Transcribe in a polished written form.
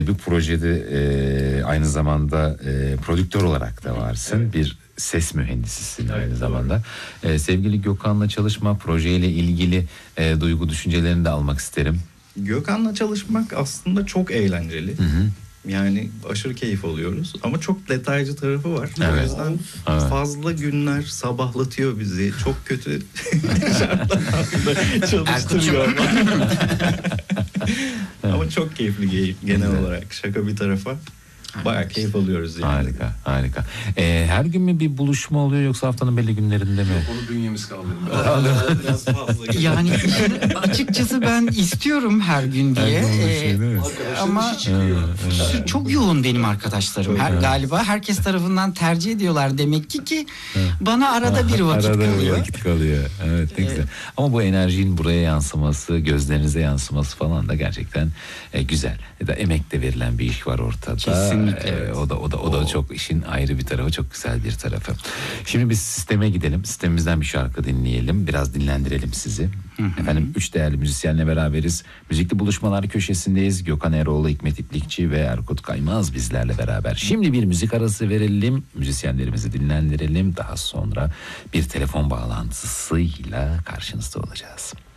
Bir projede aynı zamanda prodüktör olarak da varsın. Evet. Bir ses mühendisisin aynı zamanda. Sevgili Gökhan'la çalışma, projeyle ilgili duygu düşüncelerini de almak isterim. Gökhan'la çalışmak aslında çok eğlenceli. Hı hı. Yani aşırı keyif alıyoruz ama çok detaycı tarafı var. Evet. O yüzden fazla günler sabahlatıyor bizi. Çok kötü şartlarda çalıştırıyor ama. Ama çok keyifli genel olarak. Şaka bir tarafa. Bayağı keyif alıyoruz yani. Harika, harika. Her gün mü bir buluşma oluyor yoksa haftanın belli günlerinde mi? Onu bünyemiz kaldırmıyor. Biraz fazla. Yani açıkçası ben istiyorum her gün diye. Ama çok yoğun benim arkadaşlarım. Galiba herkes tarafından tercih ediyorlar demek ki bana arada bir vakit kalıyor. Evet, ne güzel. Ama bu enerjinin buraya yansıması, gözlerinize yansıması falan da gerçekten güzel. Ya da emek de verilen bir iş var ortada. Kesinlikle. Evet. O da çok işin ayrı bir tarafı, çok güzel bir tarafı. Şimdi biz sisteme gidelim. Sistemimizden bir şarkı dinleyelim. Biraz dinlendirelim sizi. Efendim 3 değerli müzisyenle beraberiz. Müzikli Buluşmalar köşesindeyiz. Gökhan Eroğlu, Hikmet İplikçi ve Erkut Kaymaz bizlerle beraber. Şimdi bir müzik arası verelim. Müzisyenlerimizi dinlendirelim. Daha sonra bir telefon bağlantısıyla karşınızda olacağız.